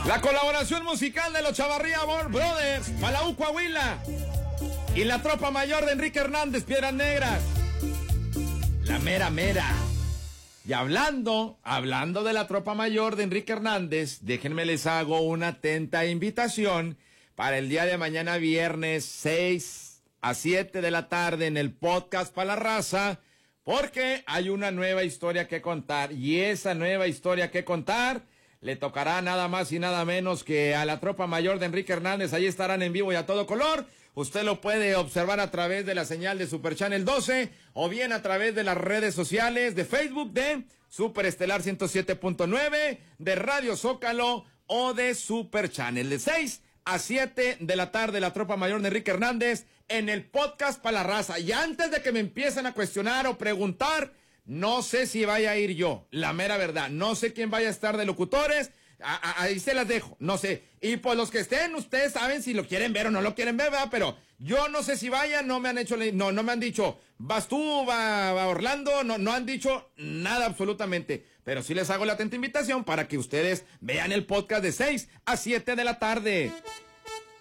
La colaboración musical de los Chavarría Brothers, Palau Coahuila y la Tropa Mayor de Enrique Hernández, Piedras Negras. La mera mera. Y hablando de la Tropa Mayor de Enrique Hernández, déjenme les hago una atenta invitación para el día de mañana viernes 6 a 7 de la tarde en el podcast para la raza, porque hay una nueva historia que contar y esa nueva historia que contar le tocará nada más y nada menos que a la Tropa Mayor de Enrique Hernández. Ahí estarán en vivo y a todo color. Usted lo puede observar a través de la señal de Super Channel 12 o bien a través de las redes sociales de Facebook de Super Estelar 107.9, de Radio Zócalo o de Super Channel. De 6 a 7 de la tarde, la Tropa Mayor de Enrique Hernández en el podcast para la raza. Y antes de que me empiecen a cuestionar o preguntar, no sé si vaya a ir yo, la mera verdad. No sé quién vaya a estar de locutores. Ahí se las dejo, no sé. Y pues los que estén, ustedes saben si lo quieren ver o no lo quieren ver, ¿verdad? Pero yo no sé si vayan, no me han dicho, vas tú, va Orlando, no han dicho nada absolutamente. Pero sí les hago la atenta invitación para que ustedes vean el podcast de 6 a 7 de la tarde.